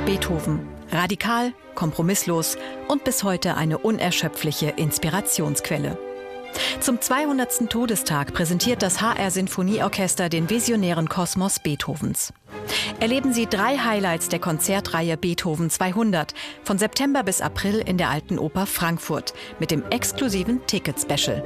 Beethoven. Radikal, kompromisslos und bis heute eine unerschöpfliche Inspirationsquelle. Zum 200. Todestag präsentiert das HR Sinfonieorchester den visionären Kosmos Beethovens. Erleben Sie 3 Highlights der Konzertreihe Beethoven 200 von September bis April in der Alten Oper Frankfurt mit dem exklusiven Ticket-Special.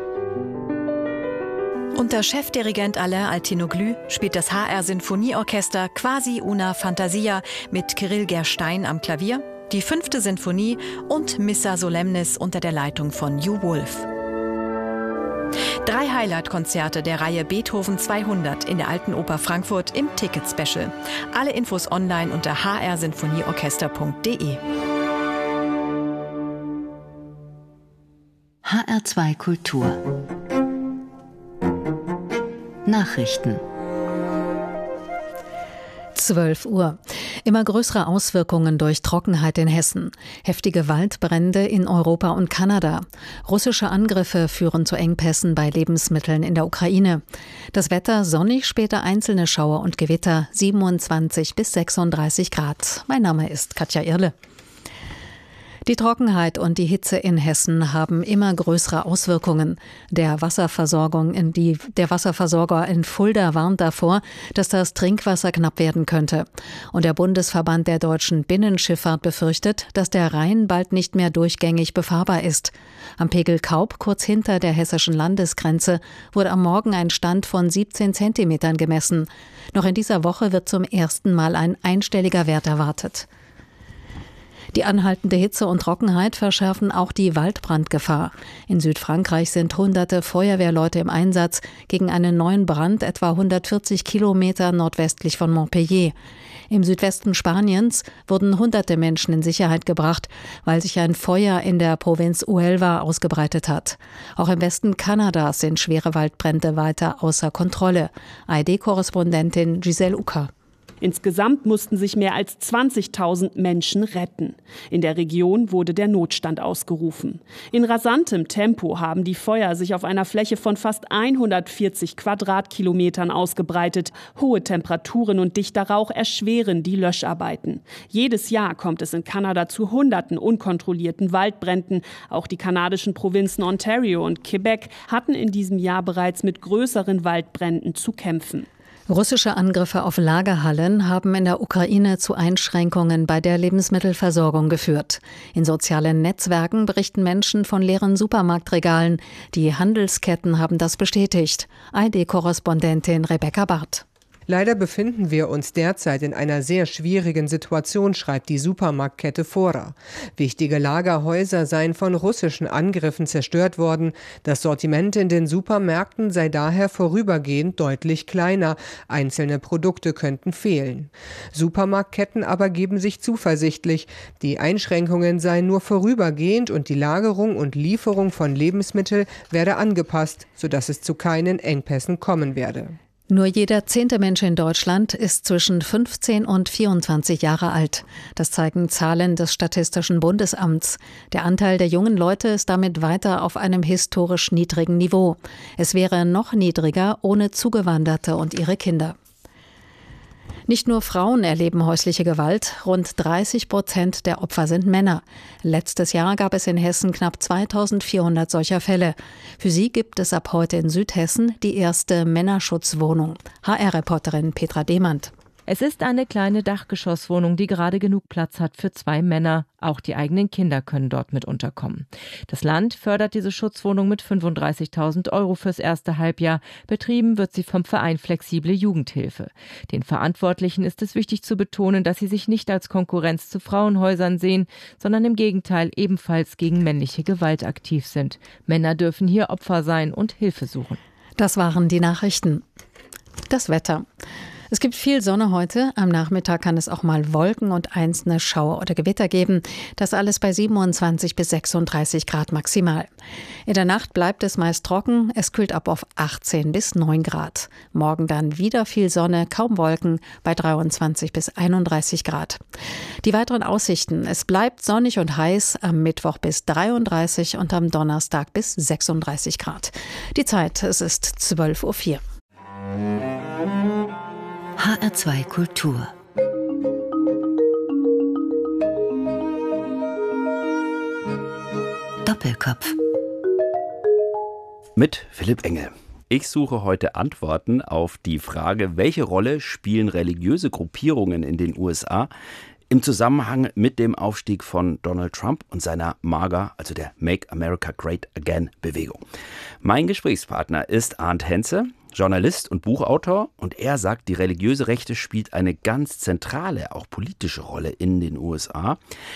Unter Chefdirigent Alain Altinoglu spielt das HR Sinfonieorchester Quasi una Fantasia mit Kirill Gerstein am Klavier, die 5. Sinfonie und Missa Solemnis unter der Leitung von Hugh Wolf. 3 Highlight-Konzerte der Reihe Beethoven 200 in der Alten Oper Frankfurt im Ticket-Special. Alle Infos online unter hrsinfonieorchester.de. HR2 Kultur Nachrichten. 12 Uhr. Immer größere Auswirkungen durch Trockenheit in Hessen. Heftige Waldbrände in Europa und Kanada. Russische Angriffe führen zu Engpässen bei Lebensmitteln in der Ukraine. Das Wetter sonnig, später einzelne Schauer und Gewitter, 27 bis 36 Grad. Mein Name ist Katja Irle. Die Trockenheit und die Hitze in Hessen haben immer größere Auswirkungen. Der Wasserversorger in Fulda warnt davor, dass das Trinkwasser knapp werden könnte. Und der Bundesverband der deutschen Binnenschifffahrt befürchtet, dass der Rhein bald nicht mehr durchgängig befahrbar ist. Am Pegel Kaub, kurz hinter der hessischen Landesgrenze, wurde am Morgen ein Stand von 17 Zentimetern gemessen. Noch in dieser Woche wird zum ersten Mal ein einstelliger Wert erwartet. Die anhaltende Hitze und Trockenheit verschärfen auch die Waldbrandgefahr. In Südfrankreich sind hunderte Feuerwehrleute im Einsatz gegen einen neuen Brand etwa 140 Kilometer nordwestlich von Montpellier. Im Südwesten Spaniens wurden hunderte Menschen in Sicherheit gebracht, weil sich ein Feuer in der Provinz Huelva ausgebreitet hat. Auch im Westen Kanadas sind schwere Waldbrände weiter außer Kontrolle. ARD-Korrespondentin Giselle Ucker. Insgesamt mussten sich mehr als 20.000 Menschen retten. In der Region wurde der Notstand ausgerufen. In rasantem Tempo haben die Feuer sich auf einer Fläche von fast 140 Quadratkilometern ausgebreitet. Hohe Temperaturen und dichter Rauch erschweren die Löscharbeiten. Jedes Jahr kommt es in Kanada zu Hunderten unkontrollierten Waldbränden. Auch die kanadischen Provinzen Ontario und Quebec hatten in diesem Jahr bereits mit größeren Waldbränden zu kämpfen. Russische Angriffe auf Lagerhallen haben in der Ukraine zu Einschränkungen bei der Lebensmittelversorgung geführt. In sozialen Netzwerken berichten Menschen von leeren Supermarktregalen. Die Handelsketten haben das bestätigt. ARD-Korrespondentin Rebecca Barth. Leider befinden wir uns derzeit in einer sehr schwierigen Situation, schreibt die Supermarktkette Fora. Wichtige Lagerhäuser seien von russischen Angriffen zerstört worden. Das Sortiment in den Supermärkten sei daher vorübergehend deutlich kleiner. Einzelne Produkte könnten fehlen. Supermarktketten aber geben sich zuversichtlich. Die Einschränkungen seien nur vorübergehend und die Lagerung und Lieferung von Lebensmitteln werde angepasst, sodass es zu keinen Engpässen kommen werde. Nur jeder 10. Mensch in Deutschland ist zwischen 15 und 24 Jahre alt. Das zeigen Zahlen des Statistischen Bundesamts. Der Anteil der jungen Leute ist damit weiter auf einem historisch niedrigen Niveau. Es wäre noch niedriger ohne Zugewanderte und ihre Kinder. Nicht nur Frauen erleben häusliche Gewalt, rund 30% der Opfer sind Männer. Letztes Jahr gab es in Hessen knapp 2400 solcher Fälle. Für sie gibt es ab heute in Südhessen die erste Männerschutzwohnung. HR-Reporterin Petra Demand. Es ist eine kleine Dachgeschosswohnung, die gerade genug Platz hat für 2 Männer. Auch die eigenen Kinder können dort mit unterkommen. Das Land fördert diese Schutzwohnung mit 35.000 € fürs erste Halbjahr. Betrieben wird sie vom Verein Flexible Jugendhilfe. Den Verantwortlichen ist es wichtig zu betonen, dass sie sich nicht als Konkurrenz zu Frauenhäusern sehen, sondern im Gegenteil ebenfalls gegen männliche Gewalt aktiv sind. Männer dürfen hier Opfer sein und Hilfe suchen. Das waren die Nachrichten. Das Wetter. Es gibt viel Sonne heute. Am Nachmittag kann es auch mal Wolken und einzelne Schauer oder Gewitter geben. Das alles bei 27 bis 36 Grad maximal. In der Nacht bleibt es meist trocken. Es kühlt ab auf 18 bis 9 Grad. Morgen dann wieder viel Sonne, kaum Wolken bei 23 bis 31 Grad. Die weiteren Aussichten. Es bleibt sonnig und heiß am Mittwoch bis 33 und am Donnerstag bis 36 Grad. Die Zeit, es ist 12:04 Uhr. HR2 Kultur Doppelkopf. Mit Philipp Engel. Ich suche heute Antworten auf die Frage, welche Rolle spielen religiöse Gruppierungen in den USA im Zusammenhang mit dem Aufstieg von Donald Trump und seiner MAGA, also der Make America Great Again Bewegung. Mein Gesprächspartner ist Arndt Henze, Journalist und Buchautor, und er sagt, die religiöse Rechte spielt eine ganz zentrale, auch politische Rolle in den USA.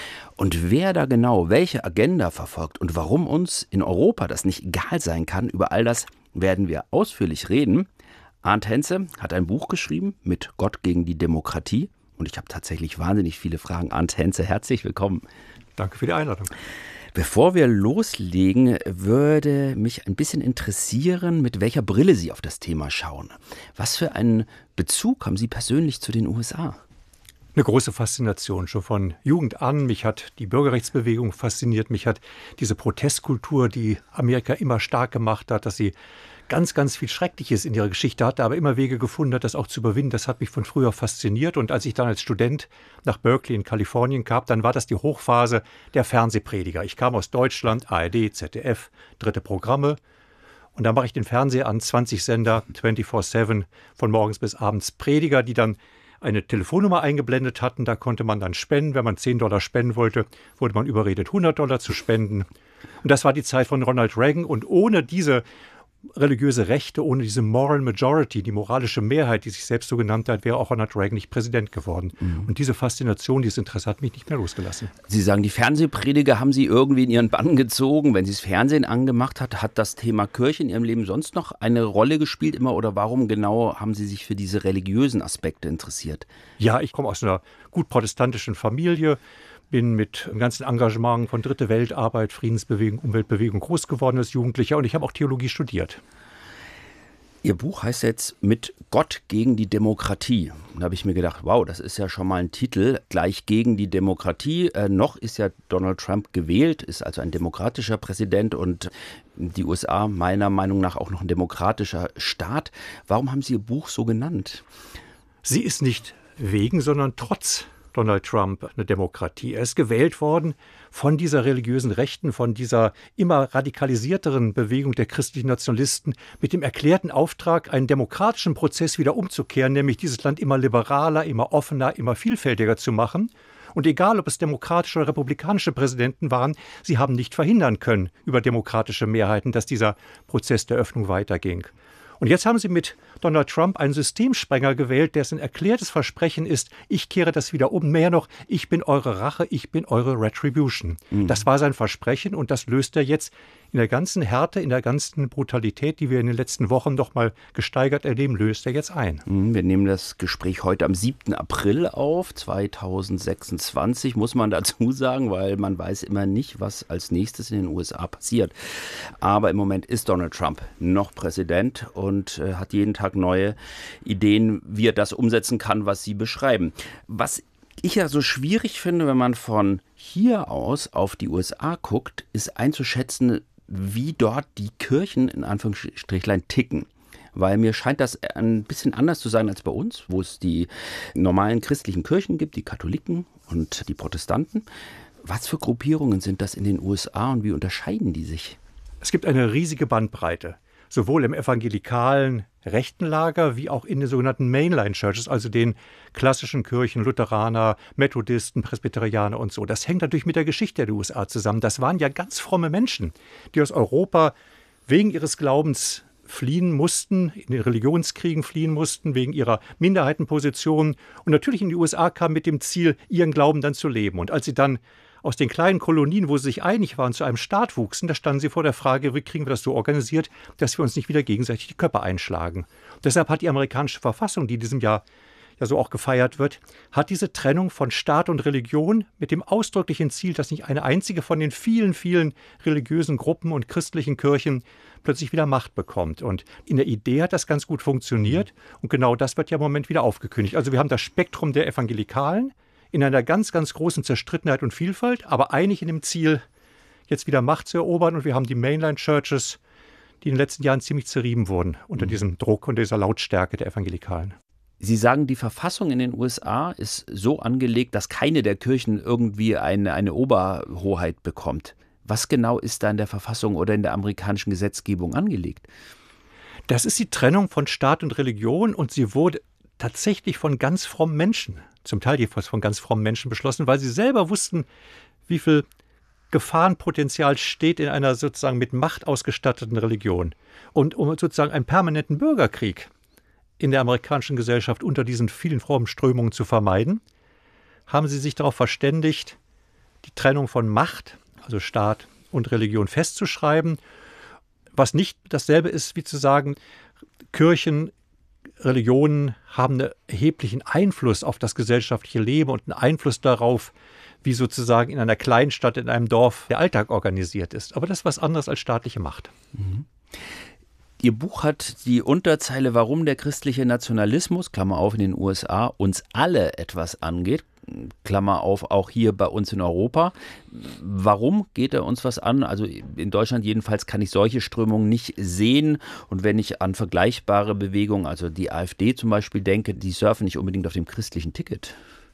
Und wer da genau welche Agenda verfolgt und warum uns in Europa das nicht egal sein kann, über all das werden wir ausführlich reden. Arndt Henze hat ein Buch geschrieben mit Gott gegen die Demokratie. Und ich habe tatsächlich wahnsinnig viele Fragen. Arndt Henze, herzlich willkommen. Danke für die Einladung. Bevor wir loslegen, würde mich ein bisschen interessieren, mit welcher Brille Sie auf das Thema schauen. Was für einen Bezug haben Sie persönlich zu den USA? Eine große Faszination, schon von Jugend an. Mich hat die Bürgerrechtsbewegung fasziniert, mich hat diese Protestkultur, die Amerika immer stark gemacht hat, dass sie ganz, ganz viel Schreckliches in ihrer Geschichte hatte, aber immer Wege gefunden hat, das auch zu überwinden. Das hat mich von früher fasziniert. Und als ich dann als Student nach Berkeley in Kalifornien kam, dann war das die Hochphase der Fernsehprediger. Ich kam aus Deutschland, ARD, ZDF, dritte Programme. Und da mache ich den Fernseher an, 20 Sender, 24/7, von morgens bis abends Prediger, die dann eine Telefonnummer eingeblendet hatten. Da konnte man dann spenden. Wenn man $10 spenden wollte, wurde man überredet, $100 zu spenden. Und das war die Zeit von Ronald Reagan. Und ohne diese religiöse Rechte, ohne diese Moral Majority, die moralische Mehrheit, die sich selbst so genannt hat, wäre auch Ronald Reagan nicht Präsident geworden. Und diese Faszination, dieses Interesse hat mich nicht mehr losgelassen. Sie sagen, die Fernsehprediger haben Sie irgendwie in Ihren Bann gezogen. Wenn Sie das Fernsehen angemacht hat das Thema Kirche in Ihrem Leben sonst noch eine Rolle gespielt immer? Oder warum genau haben Sie sich für diese religiösen Aspekte interessiert? Ja, ich komme aus einer gut protestantischen Familie, bin mit dem ganzen Engagement von Dritte Weltarbeit, Friedensbewegung, Umweltbewegung groß geworden als Jugendlicher, und ich habe auch Theologie studiert. Ihr Buch heißt jetzt Mit Gott gegen die Demokratie. Da habe ich mir gedacht, wow, das ist ja schon mal ein Titel, gleich gegen die Demokratie. Noch ist ja Donald Trump gewählt, ist also ein demokratischer Präsident und die USA meiner Meinung nach auch noch ein demokratischer Staat. Warum haben Sie Ihr Buch so genannt? Sie ist nicht wegen, sondern trotz Donald Trump eine Demokratie. Er ist gewählt worden von dieser religiösen Rechten, von dieser immer radikalisierteren Bewegung der christlichen Nationalisten mit dem erklärten Auftrag, einen demokratischen Prozess wieder umzukehren, nämlich dieses Land immer liberaler, immer offener, immer vielfältiger zu machen. Und egal, ob es demokratische oder republikanische Präsidenten waren, sie haben nicht verhindern können über demokratische Mehrheiten, dass dieser Prozess der Öffnung weiterging. Und jetzt haben sie mit Donald Trump einen Systemsprenger gewählt, dessen erklärtes Versprechen ist, ich kehre das wieder um. Mehr noch, ich bin eure Rache, ich bin eure Retribution. Das war sein Versprechen, und das löst er jetzt in der ganzen Härte, in der ganzen Brutalität, die wir in den letzten Wochen noch mal gesteigert erleben, löst er jetzt ein. Wir nehmen das Gespräch heute am 7. April auf, 2026, muss man dazu sagen, weil man weiß immer nicht, was als nächstes in den USA passiert. Aber im Moment ist Donald Trump noch Präsident und hat jeden Tag neue Ideen, wie er das umsetzen kann, was Sie beschreiben. Was ich ja so schwierig finde, wenn man von hier aus auf die USA guckt, ist einzuschätzen, wie dort die Kirchen in Anführungsstrichlein ticken. Weil mir scheint das ein bisschen anders zu sein als bei uns, wo es die normalen christlichen Kirchen gibt, die Katholiken und die Protestanten. Was für Gruppierungen sind das in den USA und wie unterscheiden die sich? Es gibt eine riesige Bandbreite, sowohl im evangelikalen rechten Lager wie auch in den sogenannten Mainline Churches, also den klassischen Kirchen, Lutheraner, Methodisten, Presbyterianer und so. Das hängt natürlich mit der Geschichte der USA zusammen. Das waren ja ganz fromme Menschen, die aus Europa wegen ihres Glaubens fliehen mussten, in den Religionskriegen fliehen mussten, wegen ihrer Minderheitenpositionen und natürlich in die USA kamen mit dem Ziel, ihren Glauben dann zu leben. Und als sie dann aus den kleinen Kolonien, wo sie sich einig waren, zu einem Staat wuchsen, da standen sie vor der Frage, wie kriegen wir das so organisiert, dass wir uns nicht wieder gegenseitig die Köpfe einschlagen. Und deshalb hat die amerikanische Verfassung, die in diesem Jahr ja so auch gefeiert wird, hat diese Trennung von Staat und Religion mit dem ausdrücklichen Ziel, dass nicht eine einzige von den vielen, vielen religiösen Gruppen und christlichen Kirchen plötzlich wieder Macht bekommt. Und in der Idee hat das ganz gut funktioniert. Und genau das wird ja im Moment wieder aufgekündigt. Also wir haben das Spektrum der Evangelikalen in einer ganz, ganz großen Zerstrittenheit und Vielfalt, aber einig in dem Ziel, jetzt wieder Macht zu erobern. Und wir haben die Mainline Churches, die in den letzten Jahren ziemlich zerrieben wurden unter diesem Druck und dieser Lautstärke der Evangelikalen. Sie sagen, die Verfassung in den USA ist so angelegt, dass keine der Kirchen irgendwie eine Oberhoheit bekommt. Was genau ist da in der Verfassung oder in der amerikanischen Gesetzgebung angelegt? Das ist die Trennung von Staat und Religion und sie wurde tatsächlich von ganz frommen Menschen, zum Teil jedenfalls von ganz frommen Menschen beschlossen, weil sie selber wussten, wie viel Gefahrenpotenzial steht in einer sozusagen mit Macht ausgestatteten Religion. Und um sozusagen einen permanenten Bürgerkrieg in der amerikanischen Gesellschaft unter diesen vielen frommen Strömungen zu vermeiden, haben sie sich darauf verständigt, die Trennung von Macht, also Staat und Religion, festzuschreiben, was nicht dasselbe ist, wie zu sagen, Kirchen, Religionen haben einen erheblichen Einfluss auf das gesellschaftliche Leben und einen Einfluss darauf, wie sozusagen in einer Kleinstadt, in einem Dorf der Alltag organisiert ist. Aber das ist was anderes als staatliche Macht. Mhm. Ihr Buch hat die Unterzeile „Warum der christliche Nationalismus", Klammer auf, in den USA, uns alle etwas angeht, Klammer auf, auch hier bei uns in Europa. Warum geht er uns was an? Also in Deutschland jedenfalls kann ich solche Strömungen nicht sehen. Und wenn ich an vergleichbare Bewegungen, also die AfD zum Beispiel denke, die surfen nicht unbedingt auf dem christlichen Ticket.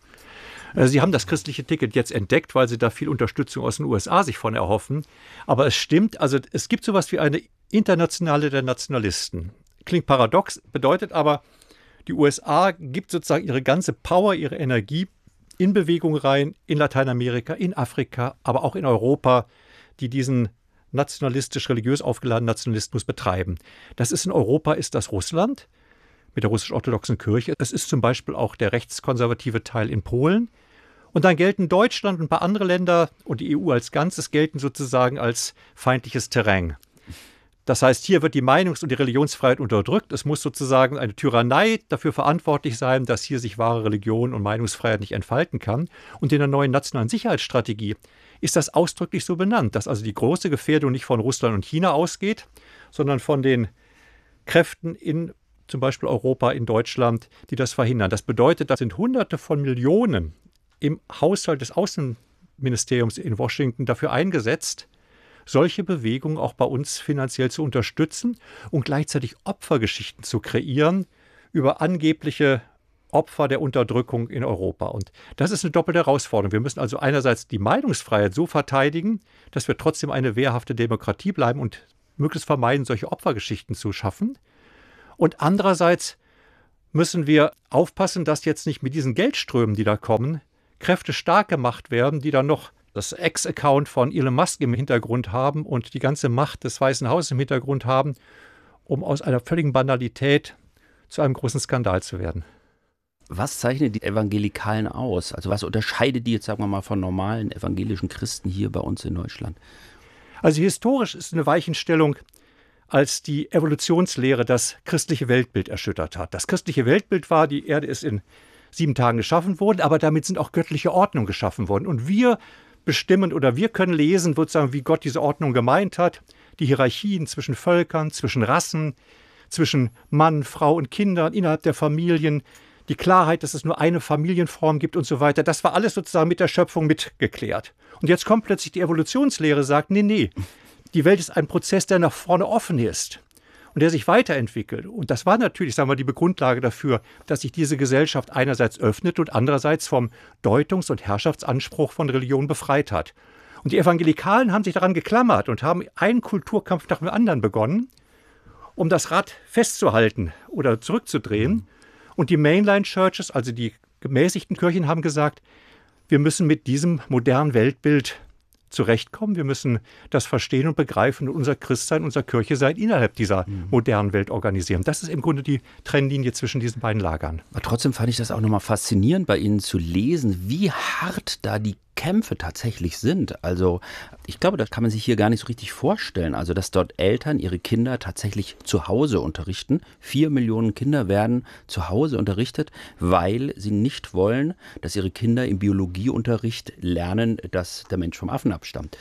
Sie haben das christliche Ticket jetzt entdeckt, weil Sie da viel Unterstützung aus den USA sich von erhoffen. Aber es stimmt, also es gibt sowas wie eine Internationale der Nationalisten. Klingt paradox, bedeutet aber, die USA gibt sozusagen ihre ganze Power, ihre Energie in Bewegung rein, in Lateinamerika, in Afrika, aber auch in Europa, die diesen nationalistisch-religiös aufgeladenen Nationalismus betreiben. Das ist in Europa, ist das Russland mit der russisch-orthodoxen Kirche. Es ist zum Beispiel auch der rechtskonservative Teil in Polen. Und dann gelten Deutschland und ein paar andere Länder und die EU als Ganzes gelten sozusagen als feindliches Terrain. Das heißt, hier wird die Meinungs- und die Religionsfreiheit unterdrückt. Es muss sozusagen eine Tyrannei dafür verantwortlich sein, dass hier sich wahre Religion und Meinungsfreiheit nicht entfalten kann. Und in der neuen nationalen Sicherheitsstrategie ist das ausdrücklich so benannt, dass also die große Gefährdung nicht von Russland und China ausgeht, sondern von den Kräften in zum Beispiel Europa, in Deutschland, die das verhindern. Das bedeutet, da sind Hunderte von Millionen im Haushalt des Außenministeriums in Washington dafür eingesetzt, solche Bewegungen auch bei uns finanziell zu unterstützen und gleichzeitig Opfergeschichten zu kreieren über angebliche Opfer der Unterdrückung in Europa. Und das ist eine doppelte Herausforderung. Wir müssen also einerseits die Meinungsfreiheit so verteidigen, dass wir trotzdem eine wehrhafte Demokratie bleiben und möglichst vermeiden, solche Opfergeschichten zu schaffen. Und andererseits müssen wir aufpassen, dass jetzt nicht mit diesen Geldströmen, die da kommen, Kräfte stark gemacht werden, die dann noch das Ex-Account von Elon Musk im Hintergrund haben und die ganze Macht des Weißen Hauses im Hintergrund haben, um aus einer völligen Banalität zu einem großen Skandal zu werden. Was zeichnet die Evangelikalen aus? Also was unterscheidet die jetzt, sagen wir mal, von normalen evangelischen Christen hier bei uns in Deutschland? Also historisch ist eine Weichenstellung, als die Evolutionslehre das christliche Weltbild erschüttert hat. Das christliche Weltbild war, die Erde ist in 7 Tagen geschaffen worden, aber damit sind auch göttliche Ordnungen geschaffen worden. Und wir bestimmen oder wir können lesen, sozusagen, wie Gott diese Ordnung gemeint hat. Die Hierarchien zwischen Völkern, zwischen Rassen, zwischen Mann, Frau und Kindern, innerhalb der Familien, die Klarheit, dass es nur eine Familienform gibt und so weiter. Das war alles sozusagen mit der Schöpfung mitgeklärt. Und jetzt kommt plötzlich die Evolutionslehre, sagt, nee, die Welt ist ein Prozess, der nach vorne offen ist und der sich weiterentwickelt. Und das war natürlich, sagen wir, die Grundlage dafür, dass sich diese Gesellschaft einerseits öffnet und andererseits vom Deutungs- und Herrschaftsanspruch von Religion befreit hat. Und die Evangelikalen haben sich daran geklammert und haben einen Kulturkampf nach dem anderen begonnen, um das Rad festzuhalten oder zurückzudrehen. Und die Mainline Churches, also die gemäßigten Kirchen, haben gesagt, wir müssen mit diesem modernen Weltbild zurechtkommen. Wir müssen das verstehen und begreifen und unser Christsein, unser Kirche-Sein innerhalb dieser modernen Welt organisieren. Das ist im Grunde die Trennlinie zwischen diesen beiden Lagern. Aber trotzdem fand ich das auch nochmal faszinierend, bei Ihnen zu lesen, wie hart da die Kämpfe tatsächlich sind. Also ich glaube, das kann man sich hier gar nicht so richtig vorstellen. Also dass dort Eltern ihre Kinder tatsächlich zu Hause unterrichten. 4 Millionen Kinder werden zu Hause unterrichtet, weil sie nicht wollen, dass ihre Kinder im Biologieunterricht lernen, dass der Mensch vom Affen abstammt.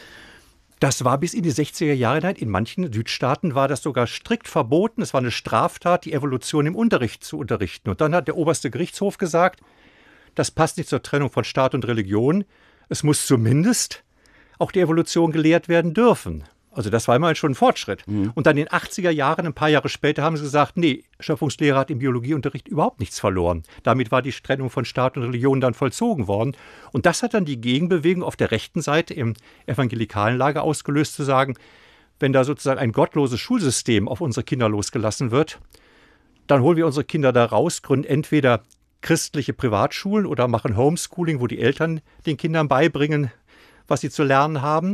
Das war bis in die 60er Jahre hinein. In manchen Südstaaten war das sogar strikt verboten. Es war eine Straftat, die Evolution im Unterricht zu unterrichten. Und dann hat der oberste Gerichtshof gesagt, das passt nicht zur Trennung von Staat und Religion. Es muss zumindest auch die Evolution gelehrt werden dürfen. Also das war immerhin schon ein Fortschritt. Und dann in den 80er Jahren, ein paar Jahre später, haben sie gesagt, nee, Schöpfungslehre hat im Biologieunterricht überhaupt nichts verloren. Damit war die Trennung von Staat und Religion dann vollzogen worden. Und das hat dann die Gegenbewegung auf der rechten Seite im evangelikalen Lager ausgelöst, zu sagen, wenn da sozusagen ein gottloses Schulsystem auf unsere Kinder losgelassen wird, dann holen wir unsere Kinder da raus, gründen entweder christliche Privatschulen oder machen Homeschooling, wo die Eltern den Kindern beibringen, was sie zu lernen haben.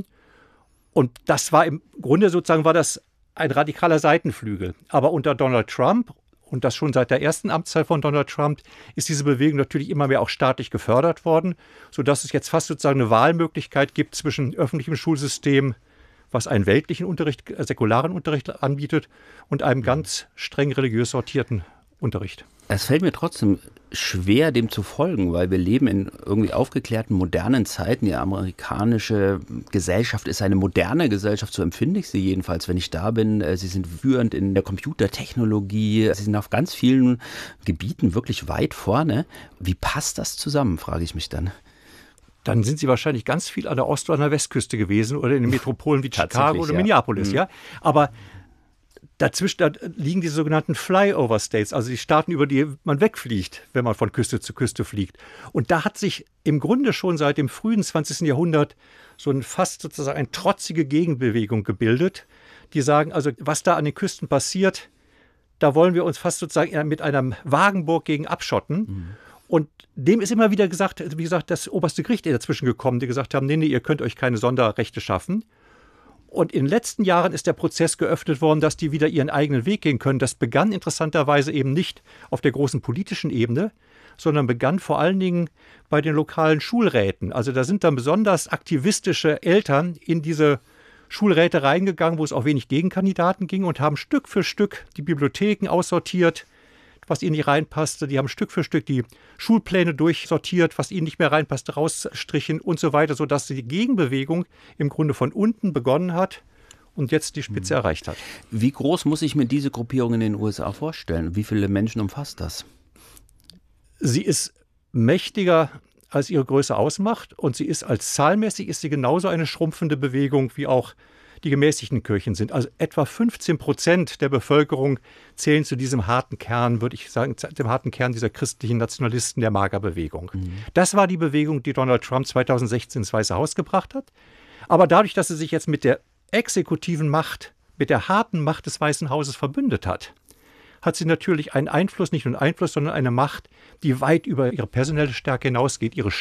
Und das war im Grunde sozusagen war das ein radikaler Seitenflügel. Aber unter Donald Trump, und das schon seit der ersten Amtszeit von Donald Trump, ist diese Bewegung natürlich immer mehr auch staatlich gefördert worden, sodass es jetzt fast sozusagen eine Wahlmöglichkeit gibt zwischen öffentlichem Schulsystem, was einen weltlichen Unterricht, säkularen Unterricht anbietet, und einem ganz streng religiös sortierten Unterricht. Es fällt mir trotzdem schwer, dem zu folgen, weil wir leben in irgendwie aufgeklärten, modernen Zeiten. Die amerikanische Gesellschaft ist eine moderne Gesellschaft, so empfinde ich sie jedenfalls, wenn ich da bin. Sie sind führend in der Computertechnologie. Sie sind auf ganz vielen Gebieten wirklich weit vorne. Wie passt das zusammen, frage ich mich dann. Dann sind Sie wahrscheinlich ganz viel an der Ost- oder an der Westküste gewesen oder in den Metropolen wie Chicago oder Minneapolis. Ja? Aber dazwischen liegen die sogenannten Flyover States, also die Staaten, über die man wegfliegt, wenn man von Küste zu Küste fliegt. Und da hat sich im Grunde schon seit dem frühen 20. Jahrhundert so fast sozusagen eine trotzige Gegenbewegung gebildet, die sagen, also was da an den Küsten passiert, da wollen wir uns fast sozusagen mit einem Wagenburg gegen abschotten. Und dem ist immer wieder gesagt, wie gesagt, das oberste Gericht ist dazwischen gekommen, die gesagt haben, nee, ihr könnt euch keine Sonderrechte schaffen. Und in den letzten Jahren ist der Prozess geöffnet worden, dass die wieder ihren eigenen Weg gehen können. Das begann interessanterweise eben nicht auf der großen politischen Ebene, sondern begann vor allen Dingen bei den lokalen Schulräten. Also da sind dann besonders aktivistische Eltern in diese Schulräte reingegangen, wo es auch wenig Gegenkandidaten ging, und haben Stück für Stück die Bibliotheken aussortiert, was ihnen nicht reinpasste. Die haben Stück für Stück die Schulpläne durchsortiert, was ihnen nicht mehr reinpasste, rausstrichen und so weiter, sodass die Gegenbewegung im Grunde von unten begonnen hat und jetzt die Spitze erreicht hat. Wie groß muss ich mir diese Gruppierung in den USA vorstellen? Wie viele Menschen umfasst das? Sie ist mächtiger, als ihre Größe ausmacht, und sie ist zahlmäßig ist sie genauso eine schrumpfende Bewegung wie auch die gemäßigten Kirchen sind. Also etwa 15% der Bevölkerung zählen zu diesem harten Kern, würde ich sagen, dem harten Kern dieser christlichen Nationalisten der MAGA-Bewegung. Das war die Bewegung, die Donald Trump 2016 ins Weiße Haus gebracht hat. Aber dadurch, dass er sich jetzt mit der exekutiven Macht, mit der harten Macht des Weißen Hauses verbündet hat, hat sie natürlich einen Einfluss, nicht nur einen Einfluss, sondern eine Macht, die weit über ihre personelle Stärke hinausgeht. Ihre